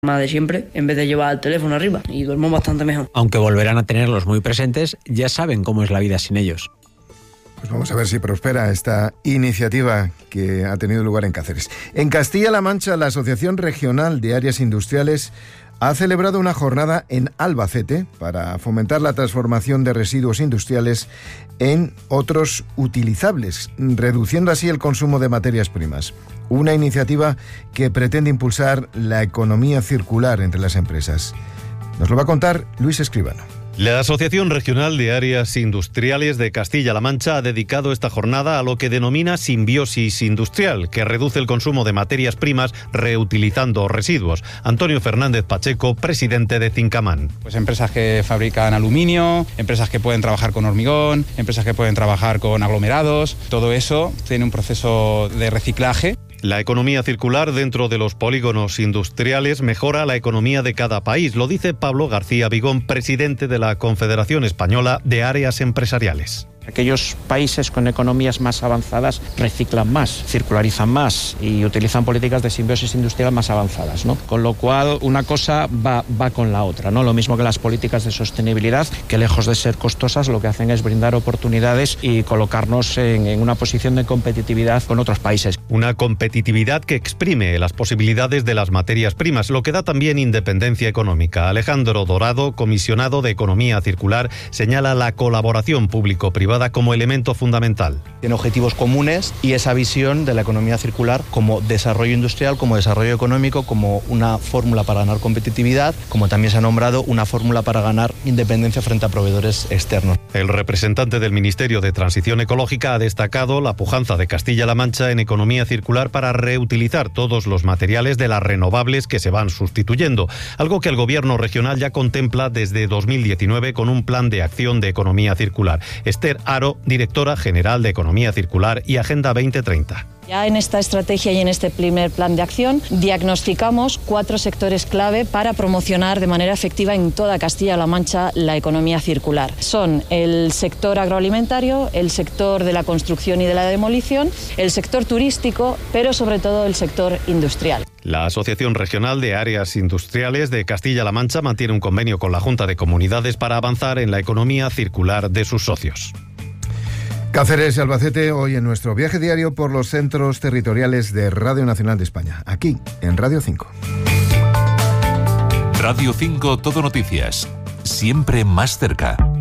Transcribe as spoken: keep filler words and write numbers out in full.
más de siempre, en vez de llevar el teléfono arriba, y duermo bastante mejor. Aunque volverán a tenerlos muy presentes, ya saben cómo es la vida sin ellos. Pues vamos a ver si prospera esta iniciativa que ha tenido lugar en Cáceres. En Castilla-La Mancha, la Asociación Regional de Áreas Industriales ha celebrado una jornada en Albacete para fomentar la transformación de residuos industriales en otros utilizables, reduciendo así el consumo de materias primas. Una iniciativa que pretende impulsar la economía circular entre las empresas. Nos lo va a contar Luis Escribano. La Asociación Regional de Áreas Industriales de Castilla-La Mancha ha dedicado esta jornada a lo que denomina simbiosis industrial, que reduce el consumo de materias primas reutilizando residuos. Antonio Fernández Pacheco, presidente de Cincamán. Pues empresas que fabrican aluminio, empresas que pueden trabajar con hormigón, empresas que pueden trabajar con aglomerados, todo eso tiene un proceso de reciclaje. La economía circular dentro de los polígonos industriales mejora la economía de cada país, lo dice Pablo García Vigón, presidente de la Confederación Española de Áreas Empresariales. Aquellos países con economías más avanzadas reciclan más, circularizan más y utilizan políticas de simbiosis industrial más avanzadas, ¿no? Con lo cual una cosa va, va con la otra, ¿no? Lo mismo que las políticas de sostenibilidad, que lejos de ser costosas lo que hacen es brindar oportunidades y colocarnos en, en una posición de competitividad con otros países. Una competitividad que exprime las posibilidades de las materias primas, lo que da también independencia económica. Alejandro Dorado, comisionado de Economía Circular, señala la colaboración público-privada como elemento fundamental. Tiene objetivos comunes y esa visión de la economía circular como desarrollo industrial, como desarrollo económico, como una fórmula para ganar competitividad, como también se ha nombrado una fórmula para ganar independencia frente a proveedores externos. El representante del Ministerio de Transición Ecológica ha destacado la pujanza de Castilla-La Mancha en economía circular para reutilizar todos los materiales de las renovables que se van sustituyendo, algo que el Gobierno regional ya contempla desde dos mil diecinueve con un plan de acción de economía circular. Esther Aro, directora general de Economía Circular y Agenda veinte treinta. Ya en esta estrategia y en este primer plan de acción diagnosticamos cuatro sectores clave para promocionar de manera efectiva en toda Castilla-La Mancha la economía circular. Son el sector agroalimentario, el sector de la construcción y de la demolición, el sector turístico, pero sobre todo el sector industrial. La Asociación Regional de Áreas Industriales de Castilla-La Mancha mantiene un convenio con la Junta de Comunidades para avanzar en la economía circular de sus socios. Cáceres y Albacete, hoy en nuestro viaje diario por los centros territoriales de Radio Nacional de España, aquí en Radio cinco. Radio cinco Todo Noticias, siempre más cerca.